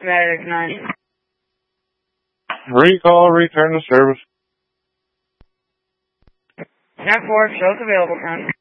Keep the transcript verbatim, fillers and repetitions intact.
Medic nine. Recall, return to service. ten four, shows available, ten.